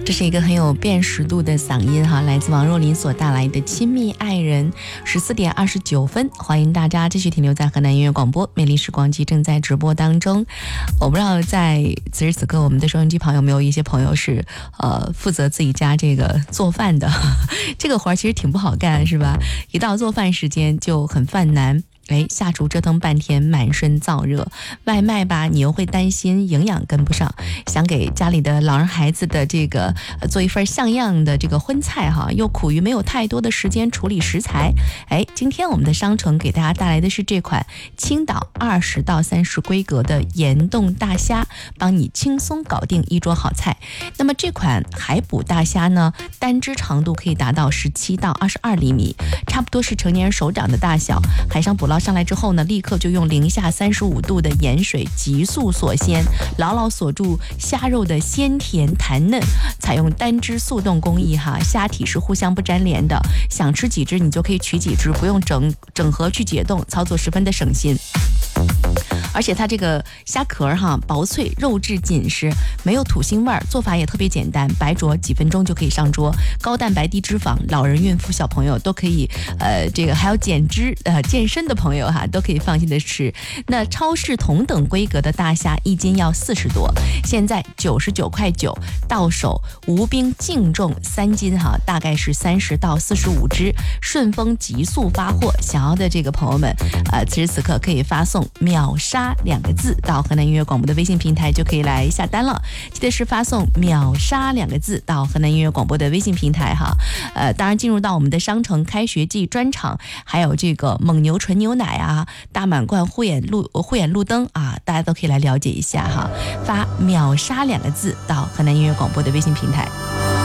这是一个很有辨识度的嗓音哈，来自王若琳所带来的亲密爱人。14点29分，欢迎大家继续停留在河南音乐广播魅力时光机正在直播当中。我不知道在此时此刻我们的收音机旁有没有一些朋友是负责自己家这个做饭的，这个活其实挺不好干是吧？一到做饭时间就很犯难。下厨折腾半天，满身燥热，外卖吧你又会担心营养跟不上，想给家里的老人孩子的这个做一份像样的这个荤菜哈，又苦于没有太多的时间处理食材。今天我们的商城给大家带来的是这款青岛20到30规格的盐冻大虾，帮你轻松搞定一桌好菜。那么这款海捕大虾呢，单只长度可以达到17到22厘米，差不多是成年人手掌的大小。海上捕捞上来之后呢，立刻就用零下35度的盐水急速锁鲜，牢牢锁住虾肉的鲜甜弹嫩。采用单只速冻工艺哈，虾体是互相不粘连的，想吃几只你就可以取几只，不用整盒去解冻，操作十分的省心。而且它这个虾壳哈薄脆，肉质紧实，没有土腥味儿，做法也特别简单，白灼几分钟就可以上桌。高蛋白低脂肪，老人、孕妇、小朋友都可以，这个还有减脂健身的朋友哈，都可以放心的吃。那超市同等规格的大虾1斤要40多，现在99.9块，到手无冰净重3斤哈，大概是30到45只，顺丰急速发货。想要的这个朋友们，此时此刻可以发送秒杀2个字到河南音乐广播的微信平台，就可以来下单了。记得是发送秒杀2个字到河南音乐广播的微信平台哈。当然进入到我们的商城开学季专场，还有这个蒙牛纯牛奶啊，大满贯护眼路灯啊，大家都可以来了解一下哈。发秒杀2个字到河南音乐广播的微信平台。